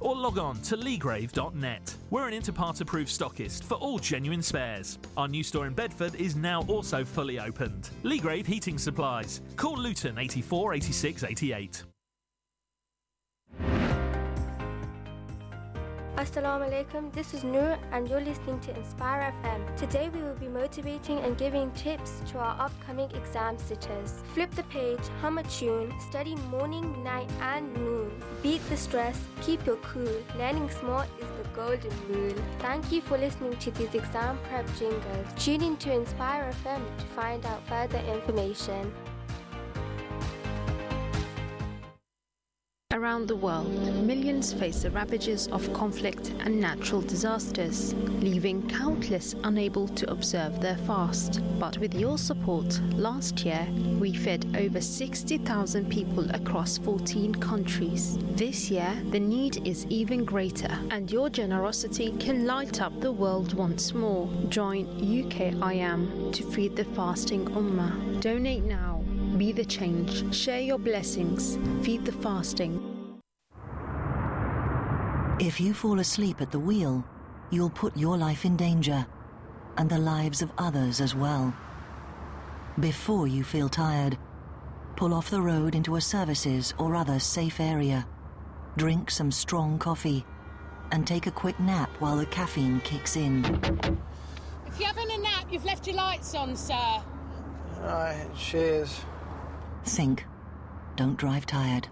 or log on to leegrave.net. We're an Interpart-approved stockist for all genuine spares. Our new store in Bedford is now also fully opened. Leegrave Heating Supplies. Call Luton 84 86 88. Assalamu alaikum, this is Noor and you're listening to Inspire FM. Today we will be motivating and giving tips to our upcoming exam sitters. Flip the page, hum a tune, study morning, night and noon. Beat the stress, keep your cool. Learning smart is the golden rule. Thank you for listening to these exam prep jingles. Tune in to Inspire FM to find out further information. Around the world, millions face the ravages of conflict and natural disasters, leaving countless unable to observe their fast. But with your support, last year we fed over 60,000 people across 14 countries. This year, the need is even greater, and your generosity can light up the world once more. Join UKIM to feed the fasting Ummah. Donate now. Be the change. Share your blessings. Feed the fasting. If you fall asleep at the wheel, you'll put your life in danger, and the lives of others as well. Before you feel tired, pull off the road into a services or other safe area. Drink some strong coffee, and take a quick nap while the caffeine kicks in. If you're having a nap, you've left your lights on, sir. Alright, cheers. Think. Don't drive tired.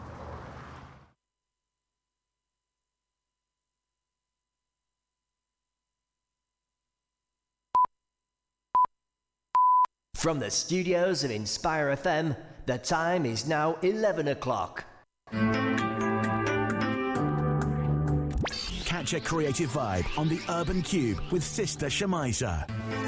From the studios of Inspire FM, the time is now 11 o'clock. Catch a creative vibe on the Urban Cube with Sister Shamiza.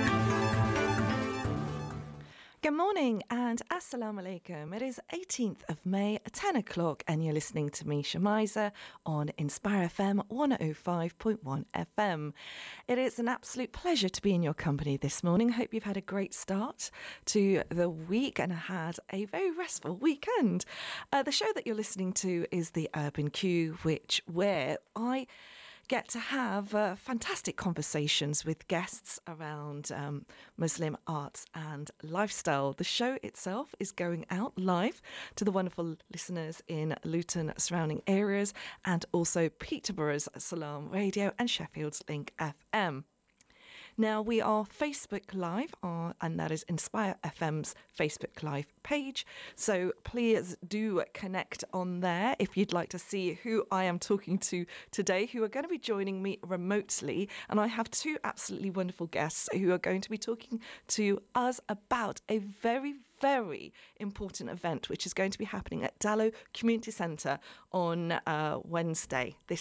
Good morning and Assalamu alaikum. It is 18th of May, 10 o'clock, and you're listening to me, Shamiza, on Inspire FM 105.1 FM. It is an absolute pleasure to be in your company this morning. Hope you've had a great start to the week and had a very restful weekend. The show that you're listening to is the Urban Q, where I get to have fantastic conversations with guests around Muslim arts and lifestyle. The show itself is going out live to the wonderful listeners in Luton surrounding areas and also Peterborough's Salam Radio and Sheffield's Link FM. Now, we are Facebook Live, and that is Inspire FM's Facebook Live page. So please do connect on there if you'd like to see who I am talking to today, who are going to be joining me remotely. And I have two absolutely wonderful guests who are going to be talking to us about a very important event which is going to be happening at Dallow Community Centre on Wednesday the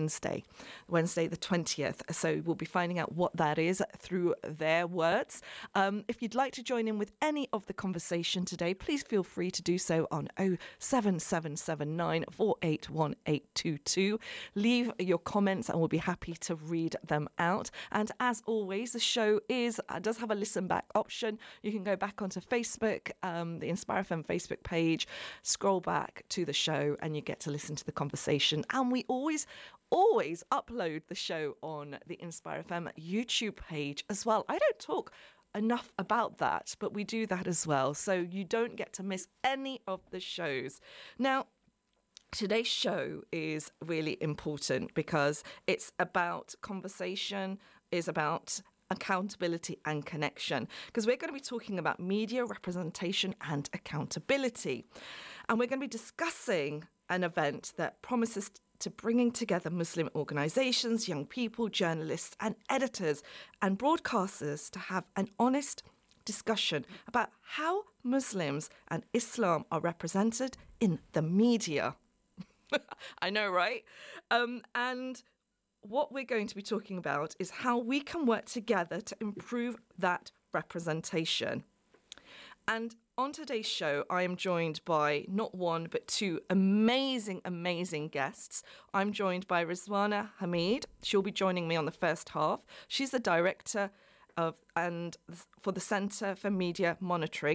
20th. So we'll be finding out what that is through their words. If you'd like to join in with any of the conversation today, please feel free to do so on 07779 481822. Leave your comments and we'll be happy to read them out. And as always, the show does have a listen back option. You can go back onto Facebook, the Inspire FM Facebook page, scroll back to the show and you get to listen to the conversation. And we always upload the show on the Inspire FM YouTube page as well. I don't talk enough about that, but we do that as well. So you don't get to miss any of the shows. Now, today's show is really important because it's about conversation, is about accountability and connection, because we're going to be talking about media representation and accountability. And we're going to be discussing an event that promises to bringing together Muslim organisations, young people, journalists and editors and broadcasters to have an honest discussion about how Muslims and Islam are represented in the media. I know, right? And what we're going to be talking about is how we can work together to improve that representation. And on today's show, I am joined by not one, but two amazing guests. I'm joined by Rizwana Hamid. She'll be joining me on the first half. She's the director for the Centre for Media Monitoring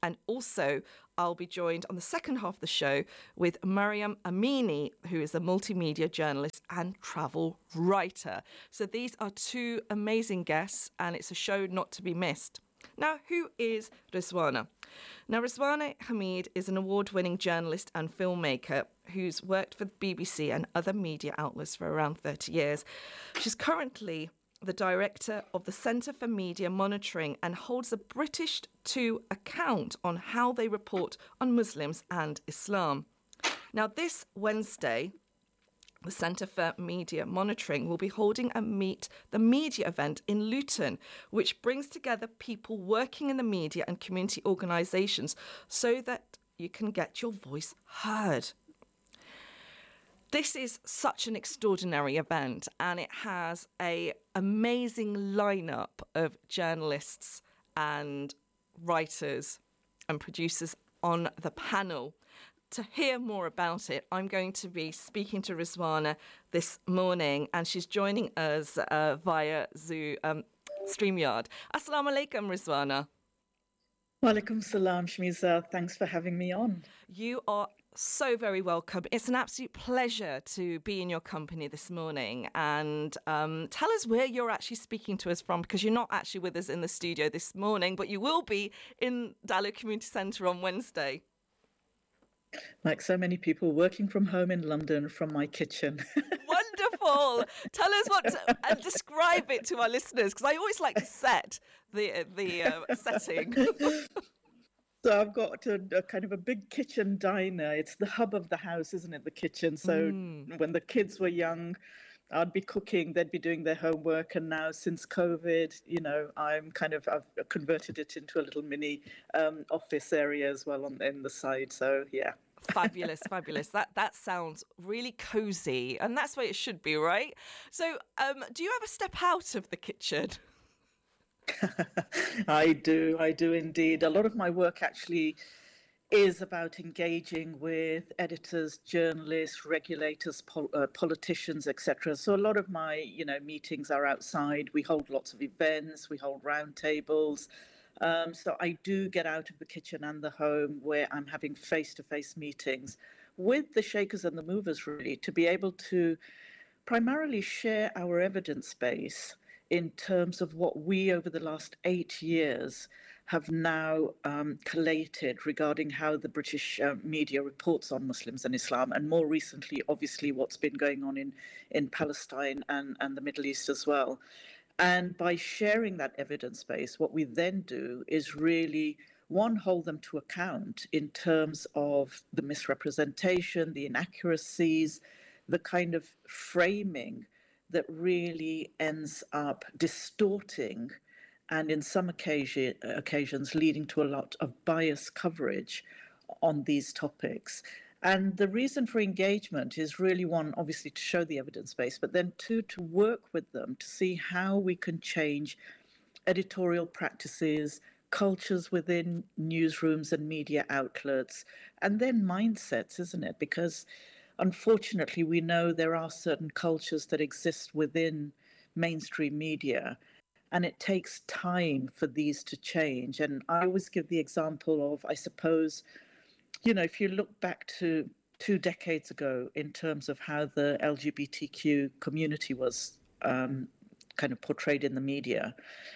And also, I'll be joined on the second half of the show with Mariam Amini, who is a multimedia journalist and travel writer. So these are two amazing guests, and it's a show not to be missed. Now, who is Rizwana? Now, Rizwana Hamid is an award-winning journalist and filmmaker who's worked for the BBC and other media outlets for around 30 years. She's currently the director of the Centre for Media Monitoring and holds a British 2 account on how they report on Muslims and Islam. Now, this Wednesday, the Centre for Media Monitoring will be holding a Meet the Media event in Luton, which brings together people working in the media and community organisations so that you can get your voice heard. This is such an extraordinary event, and it has an amazing lineup of journalists and writers and producers on the panel. To hear more about it, I'm going to be speaking to Rizwana this morning, and she's joining us via StreamYard. Assalamu alaikum, Rizwana. Walaikum salam, Shmiza. Thanks for having me on. You are so very welcome. It's an absolute pleasure to be in your company this morning. And tell us where you're actually speaking to us from, because you're not actually with us in the studio this morning, but you will be in Dallo Community Centre on Wednesday. Like so many people, working from home in London from my kitchen. Wonderful. Tell us and describe it to our listeners, because I always like to set the setting. So I've got a kind of a big kitchen diner. It's the hub of the house, isn't it? The kitchen. So when the kids were young, I'd be cooking, they'd be doing their homework. And now since COVID, I've converted it into a little mini office area as well in the side. So, yeah. Fabulous, fabulous. That sounds really cozy. And that's where it should be, right? So do you ever step out of the kitchen? I do indeed. A lot of my work actually is about engaging with editors, journalists, regulators, politicians, etc. So a lot of my, meetings are outside. We hold lots of events. We hold roundtables. So I do get out of the kitchen and the home where I'm having face-to-face meetings with the shakers and the movers, really, to be able to primarily share our evidence base in terms of what we, over the last 8 years, have now collated regarding how the British media reports on Muslims and Islam, and more recently, obviously, what's been going on in Palestine and the Middle East as well. And by sharing that evidence base, what we then do is really, one, hold them to account in terms of the misrepresentation, the inaccuracies, the kind of framing that really ends up distorting and in some occasions leading to a lot of biased coverage on these topics. And the reason for engagement is really, one, obviously to show the evidence base, but then two, to work with them to see how we can change editorial practices, cultures within newsrooms and media outlets, and then mindsets, isn't it? Because unfortunately, we know there are certain cultures that exist within mainstream media, and it takes time for these to change. And I always give the example of, I suppose, if you look back to 2 decades ago in terms of how the LGBTQ community was kind of portrayed in the media,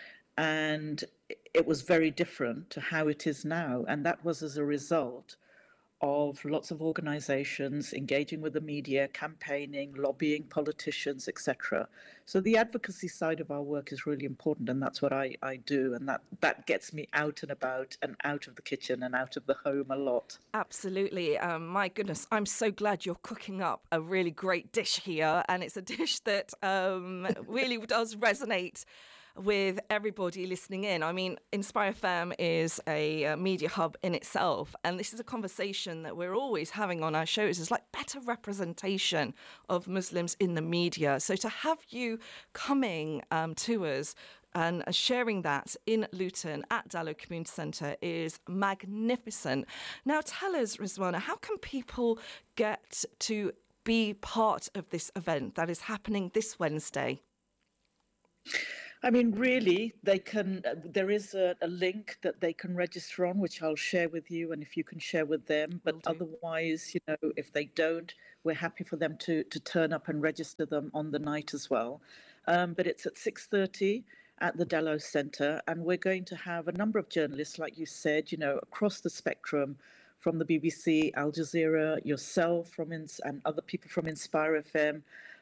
and it was very different to how it is now. And that was as a result of lots of organizations engaging with the media, campaigning, lobbying politicians, etc. So the advocacy side of our work is really important, and that's what I do, and that gets me out and about and out of the kitchen and out of the home a lot. Absolutely. My goodness, I'm so glad you're cooking up a really great dish here, and it's a dish that really does resonate with everybody listening in. I mean, Inspire FM is a media hub in itself, and this is a conversation that we're always having on our shows, is like better representation of Muslims in the media. So to have you coming to us and sharing that in Luton at Dallo Community Centre is magnificent. Now tell us, Rizwana, how can people get to be part of this event that is happening this Wednesday? I mean, really, they can. There is a link that they can register on, which I'll share with you, and if you can share with them. But otherwise, if they don't, we're happy for them to turn up and register them on the night as well. But it's at 6:30 at the Delos Centre, and we're going to have a number of journalists, like you said, across the spectrum, from the BBC, Al Jazeera, yourself and other people from Inspire FM.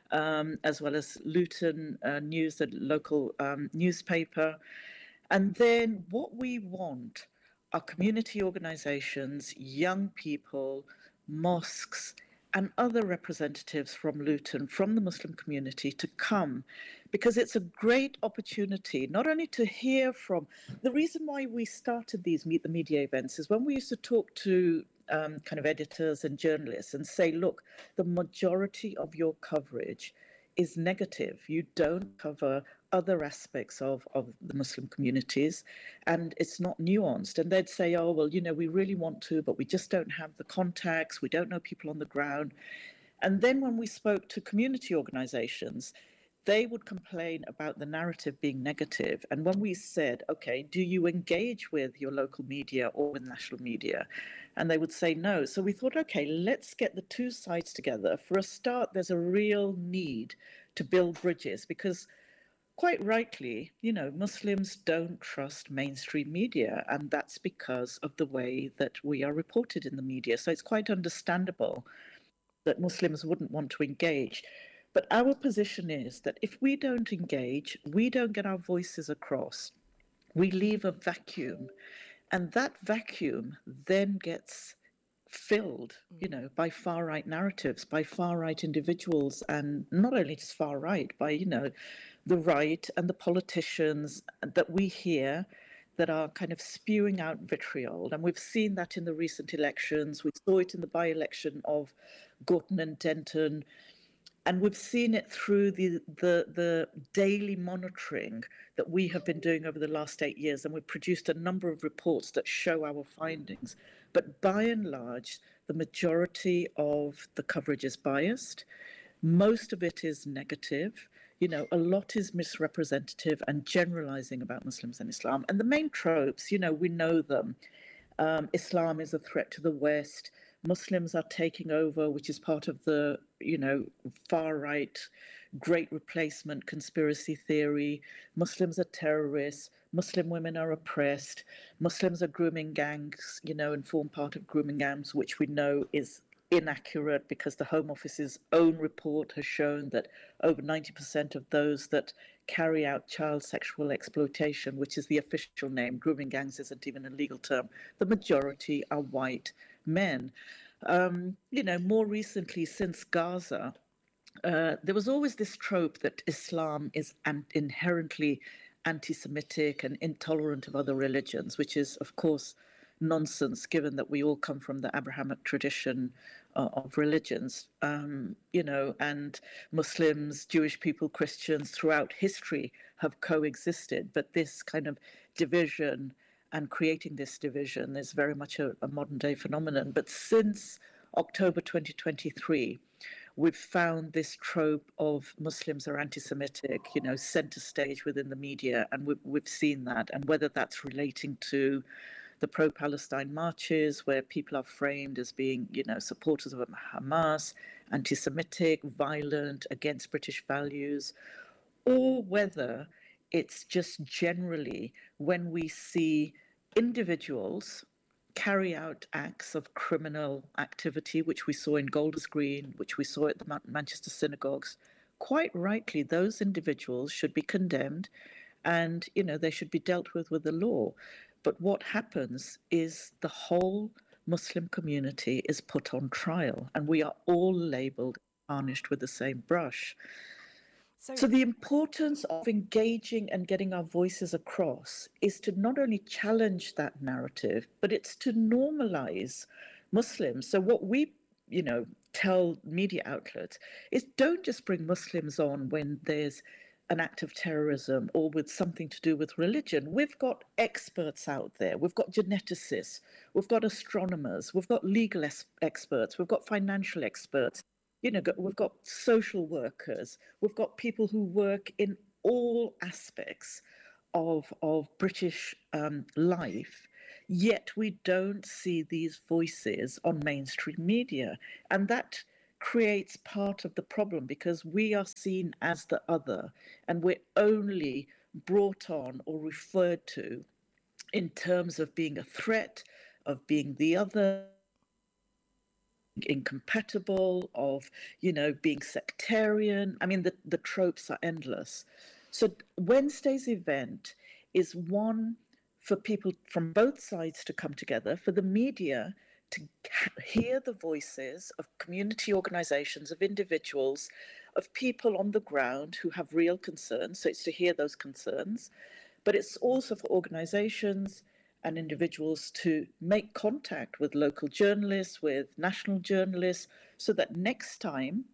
As well as Luton News, the local newspaper. And then what we want are community organisations, young people, mosques, and other representatives from Luton, from the Muslim community, to come, because it's a great opportunity not only to hear from. The reason why we started these Meet the Media events is when we used to talk to kind of editors and journalists and say, look, the majority of your coverage is negative. You don't cover other aspects of the Muslim communities, and it's not nuanced. And they'd say, oh, well, we really want to, but we just don't have the contacts. We don't know people on the ground. And then when we spoke to community organizations, they would complain about the narrative being negative. And when we said, okay, do you engage with your local media or with national media? And they would say no. So we thought, okay, let's get the two sides together. For a start, there's a real need to build bridges because quite rightly, Muslims don't trust mainstream media, and that's because of the way that we are reported in the media. So it's quite understandable that Muslims wouldn't want to engage. But our position is that if we don't engage, we don't get our voices across. We leave a vacuum. And that vacuum then gets filled, by far-right narratives, by far-right individuals, and not only just far-right, by, the right and the politicians that we hear that are kind of spewing out vitriol. And we've seen that in the recent elections. We saw it in the by-election of Gorton and Denton. And we've seen it through the daily monitoring that we have been doing over the last 8 years. And we've produced a number of reports that show our findings. But by and large, the majority of the coverage is biased. Most of it is negative. A lot is misrepresentative and generalizing about Muslims and Islam. And the main tropes, we know them. Islam is a threat to the West. Muslims are taking over, which is part of the, far-right great replacement conspiracy theory. Muslims are terrorists. Muslim women are oppressed. Muslims are grooming gangs, and form part of grooming gangs, which we know is inaccurate because the Home Office's own report has shown that over 90% of those that carry out child sexual exploitation, which is the official name, grooming gangs isn't even a legal term, the majority are white men. More recently, since Gaza, there was always this trope that Islam is inherently anti-Semitic and intolerant of other religions, which is, of course, nonsense, given that we all come from the Abrahamic tradition of religions, and Muslims, Jewish people, Christians throughout history have coexisted. But this kind of division and creating this division is very much a modern day phenomenon. But since October 2023, we've found this trope of Muslims are anti-Semitic, center stage within the media, and we've seen that. And whether that's relating to the pro-Palestine marches, where people are framed as being, supporters of Hamas, anti-Semitic, violent, against British values, or whether it's just generally when we see individuals carry out acts of criminal activity, which we saw in Golders Green, which we saw at the Manchester synagogues. Quite rightly, those individuals should be condemned and, they should be dealt with the law. But what happens is the whole Muslim community is put on trial, and we are all labelled, tarnished with the same brush. So the importance of engaging and getting our voices across is to not only challenge that narrative, but it's to normalize Muslims. So what we, tell media outlets is don't just bring Muslims on when there's an act of terrorism or with something to do with religion. We've got experts out there. We've got geneticists. We've got astronomers. We've got legal experts. We've got financial experts. We've got social workers. We've got people who work in all aspects of British life, yet we don't see these voices on mainstream media. And that creates part of the problem, because we are seen as the other, and we're only brought on or referred to in terms of being a threat, of being the other, incompatible, of, being sectarian. I mean, the tropes are endless. So Wednesday's event is one for people from both sides to come together, for the media to hear the voices of community organizations, of individuals, of people on the ground who have real concerns. So it's to hear those concerns, but it's also for organizations and individuals to make contact with local journalists, with national journalists, so that next time,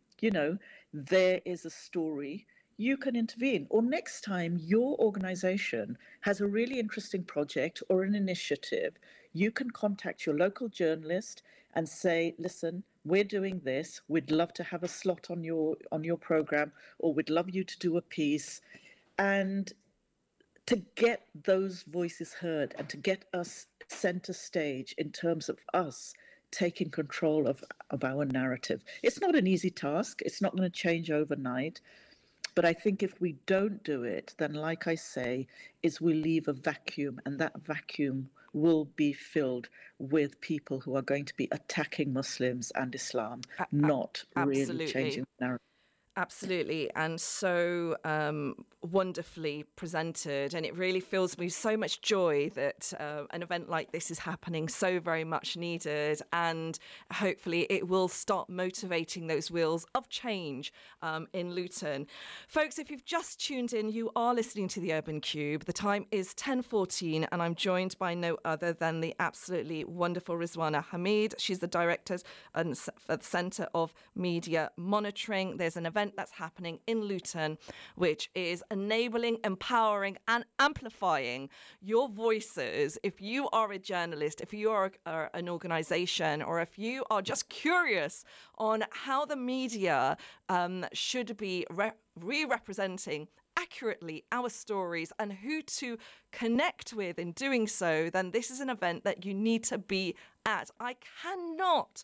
there is a story, you can intervene. Or next time your organization has a really interesting project or an initiative, you can contact your local journalist and say, listen, we're doing this, we'd love to have a slot on your program, or we'd love you to do a piece. And to get those voices heard and to get us center stage in terms of us taking control of our narrative. It's not an easy task. It's not going to change overnight. But I think if we don't do it, then, like I say, is we leave a vacuum, and that vacuum will be filled with people who are going to be attacking Muslims and Islam, not really changing the narrative. Absolutely, and so wonderfully presented, and it really fills me with so much joy that an event like this is happening, so very much needed, and hopefully it will start motivating those wheels of change in Luton. Folks, if you've just tuned in, you are listening to the Urban Cube. The time is 10:14, and I'm joined by no other than the absolutely wonderful Rizwana Hamid. She's the director for the Centre of Media Monitoring. There's an event that's happening in Luton, which is enabling, empowering and amplifying your voices. If you are a journalist, if you are an organisation, or if you are just curious on how the media should be re-representing accurately our stories and who to connect with in doing so, then this is an event that you need to be at. I cannot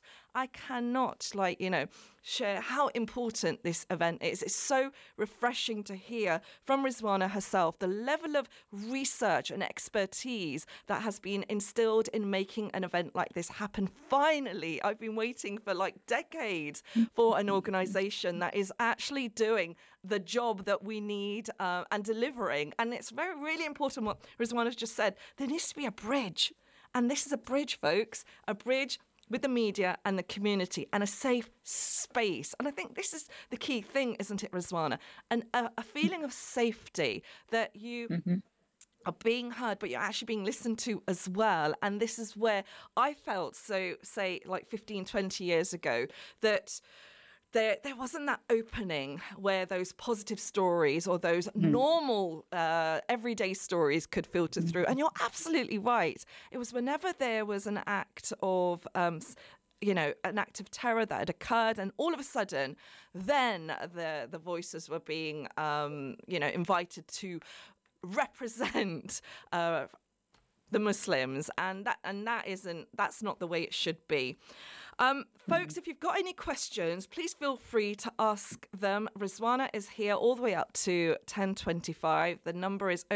share how important this event is. It's so refreshing to hear from Rizwana herself the level of research and expertise that has been instilled in making an event like this happen. Finally, I've been waiting for decades for an organisation that is actually doing the job that we need and delivering. And it's really important what Rizwana's just said. There needs to be a bridge. And this is a bridge, folks, a bridge with the media and the community, and a safe space. And I think this is the key thing, isn't it, Rizwana? And a feeling of safety that you are being heard, but you're actually being listened to as well. And this is where I felt, so say 15, 20 years ago, that there wasn't that opening where those positive stories or those normal everyday stories could filter through. And you're absolutely right. It was whenever there was an act of an act of terror that had occurred, and all of a sudden then the voices were being invited to represent the Muslims, and that's not the way it should be. Folks, if you've got any questions, please feel free to ask them. Rizwana is here all the way up to 10:25. The number is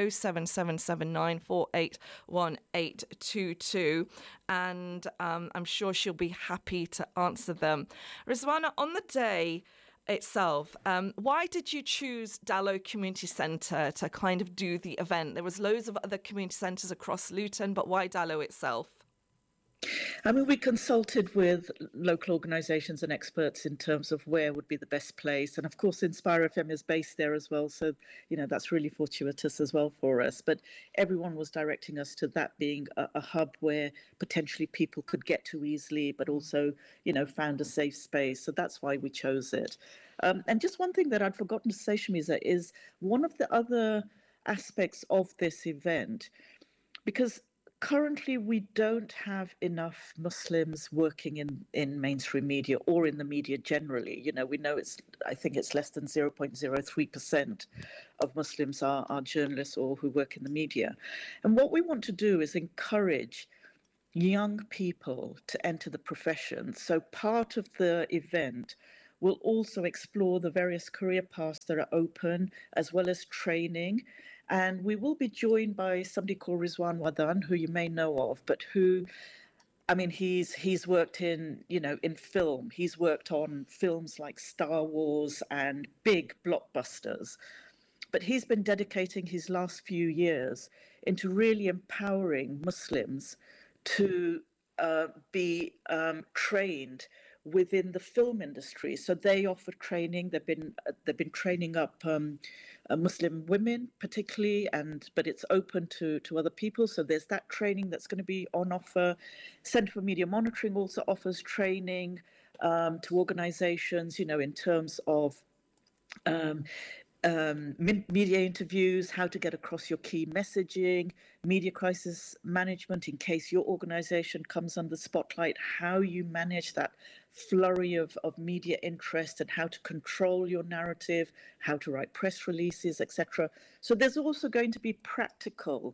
07779481822, and I'm sure she'll be happy to answer them. Rizwana, on the day itself, why did you choose Dallow Community Centre to kind of do the event? There was loads of other community centres across Luton, but why Dallow itself? I mean, we consulted with local organisations and experts in terms of where would be the best place. And of course, Inspire FM is based there as well. So, that's really fortuitous as well for us. But everyone was directing us to that being a hub where potentially people could get to easily, but also, found a safe space. So that's why we chose it. And just one thing that I'd forgotten to say, Shamiza, is one of the other aspects of this event, because currently, we don't have enough Muslims working in mainstream media or in the media generally. We know I think it's less than 0.03% of Muslims are journalists or who work in the media. And what we want to do is encourage young people to enter the profession. So part of the event will also explore the various career paths that are open, as well as training. And we will be joined by somebody called Rizwan Wadan, who you may know of, but who, I mean, he's worked in film. He's worked on films like Star Wars and big blockbusters. But he's been dedicating his last few years into really empowering Muslims to be trained within the film industry. So they offer training. They've been training up Muslim women particularly, but it's open to other people. So there's that training that's going to be on offer. Centre for Media Monitoring also offers training to organisations, in terms of media interviews, how to get across your key messaging, media crisis management in case your organization comes under spotlight, how you manage that flurry of media interest and how to control your narrative, how to write press releases, etc. So there's also going to be practical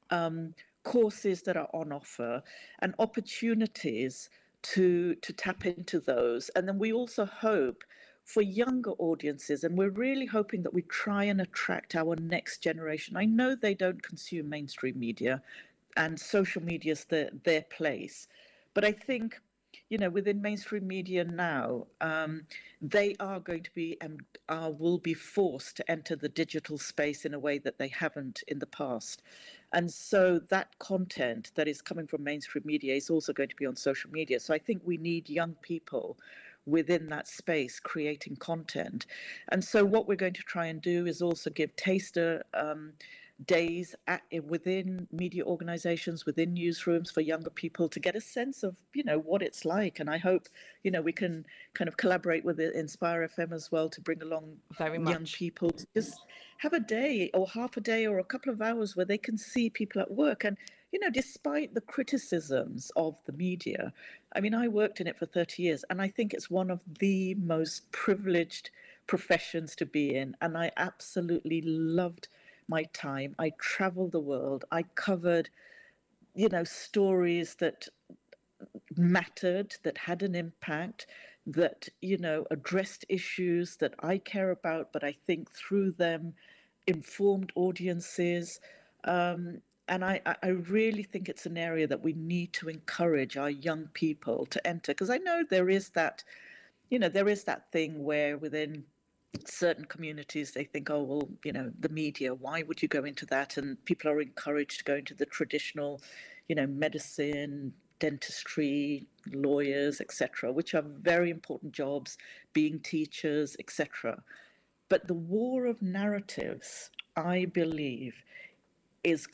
courses that are on offer and opportunities to tap into those. And then we also hope for younger audiences, and we're really hoping that we try and attract our next generation. I know they don't consume mainstream media, and social media is their place. But I think, within mainstream media now, they are going to be and will be forced to enter the digital space in a way that they haven't in the past. And so that content that is coming from mainstream media is also going to be on social media. So I think we need young people within that space creating content. And so what we're going to try and do is also give taster days within media organizations, within newsrooms for younger people to get a sense of, what it's like. And I hope, we can kind of collaborate with Inspire FM as well to bring along young people to just have a day or half a day or a couple of hours where they can see people at work. And, despite the criticisms of the media, I mean, I worked in it for 30 years, and I think it's one of the most privileged professions to be in. And I absolutely loved my time. I traveled the world. I covered, stories that mattered, that had an impact, that, addressed issues that I care about, but I think through them informed audiences. And I really think it's an area that we need to encourage our young people to enter, because I know there is that thing where within certain communities they think, oh, well, the media, why would you go into that? And people are encouraged to go into the traditional, medicine, dentistry, lawyers, etc., which are very important jobs, being teachers, etc. But the war of narratives, I believe, is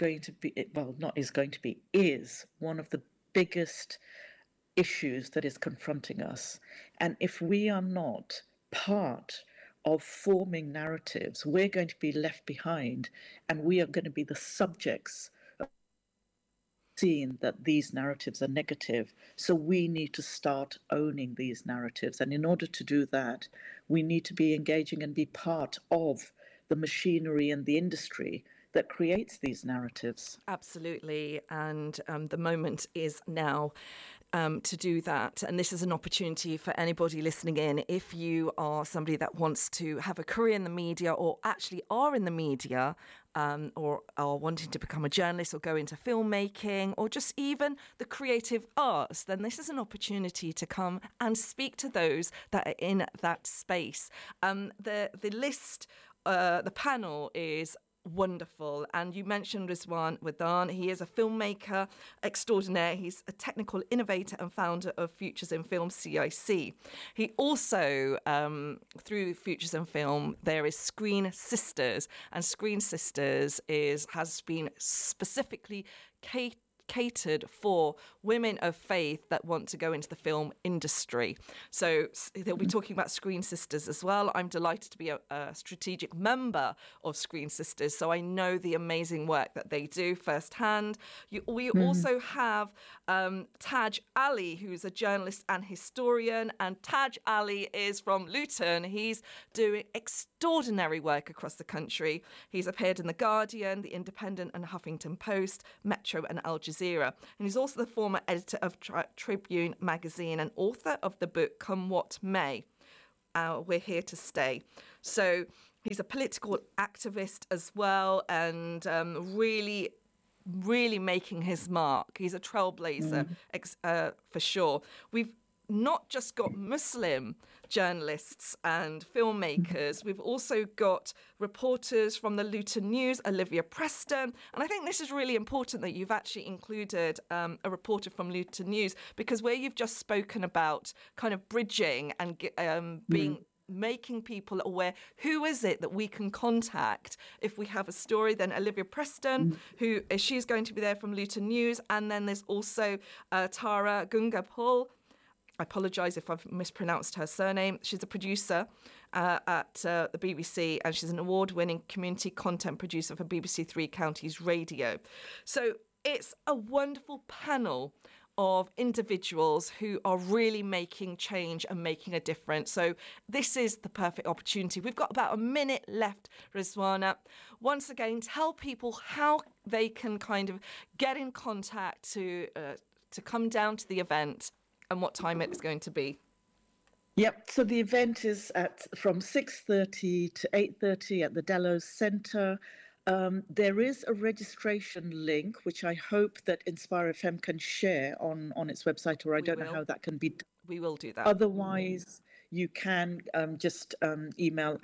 one of the biggest issues that is confronting us. And if we are not part of forming narratives, we're going to be left behind, and we are going to be the subjects of seeing that these narratives are negative. So we need to start owning these narratives. And in order to do that, we need to be engaging and be part of the machinery and the industry that creates these narratives. Absolutely. And the moment is now to do that. And this is an opportunity for anybody listening in. If you are somebody that wants to have a career in the media, or actually are in the media, or are wanting to become a journalist or go into filmmaking, or just even the creative arts, then this is an opportunity to come and speak to those that are in that space. The list, the panel is wonderful. And you mentioned Rizwan Wadan. He is a filmmaker extraordinaire. He's a technical innovator and founder of Futures in Film, CIC. He also, through Futures in Film, there is Screen Sisters. And Screen Sisters has been specifically catered for women of faith that want to go into the film industry. So they'll be talking about Screen Sisters as well. I'm delighted to be a strategic member of Screen Sisters, so I know the amazing work that they do firsthand. We also have Taj Ali, who's a journalist and historian, and Taj Ali is from Luton. He's doing extraordinary work across the country. He's appeared in The Guardian, The Independent and Huffington Post, Metro and Al Jazeera. And he's also the former editor of Tribune magazine and author of the book Come What May. We're Here to Stay. So he's a political activist as well, and really making his mark. He's a trailblazer for sure. We've not just got Muslim journalists and filmmakers, we've also got reporters from the Luton News, Olivia Preston. And I think this is really important that you've actually included a reporter from Luton News, because where you've just spoken about kind of bridging and making people aware, who is it that we can contact if we have a story, then Olivia Preston, she's going to be there from Luton News. And then there's also Tara Gungapul. I apologise if I've mispronounced her surname. She's a producer at the BBC, and she's an award-winning community content producer for BBC Three Counties Radio. So it's a wonderful panel of individuals who are really making change and making a difference. So this is the perfect opportunity. We've got about a minute left, Rizwana. Once again, tell people how they can kind of get in contact to come down to the event and what time it is going to be. Yep, so the event is from 6:30 to 8:30 at the Delos Centre. There is a registration link, which I hope that Inspire FM can share on its website, or I don't know how that can be done. We will do that. Otherwise, you can just email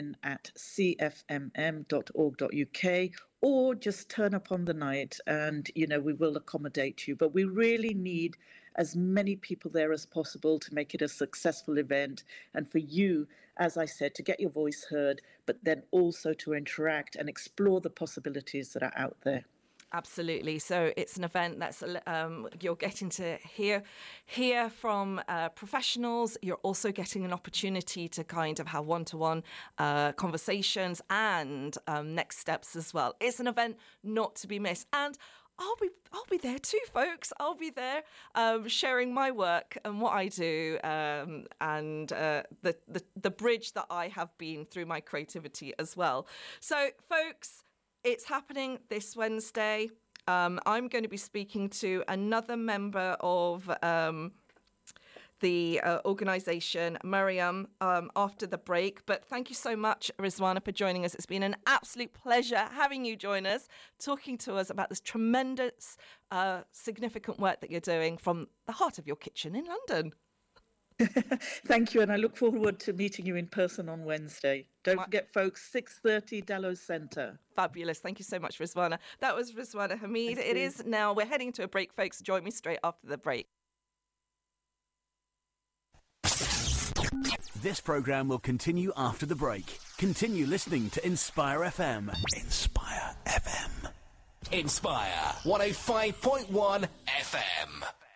admin@cfmm.org.uk, or just turn up on the night and, we will accommodate you. But we really need as many people there as possible to make it a successful event, and for you, as I said, to get your voice heard, but then also to interact and explore the possibilities that are out there. Absolutely. So it's an event that's you're getting to hear from professionals. You're also getting an opportunity to kind of have one-to-one conversations and next steps as well. It's an event not to be missed. And I'll be there too, folks. I'll be there sharing my work and what I do, and the bridge that I have been through my creativity as well. So, folks, it's happening this Wednesday. I'm going to be speaking to another member of the organisation, Mariam, after the break. But thank you so much, Rizwana, for joining us. It's been an absolute pleasure having you join us, talking to us about this tremendous, significant work that you're doing from the heart of your kitchen in London. Thank you, and I look forward to meeting you in person on Wednesday. Don't forget, folks, 6:30 Delos Centre. Fabulous. Thank you so much, Rizwana. That was Rizwana Hamid. It is now, we're heading to a break, folks. Join me straight after the break. This programme will continue after the break. Continue listening to Inspire FM. Inspire FM. Inspire 105.1 FM.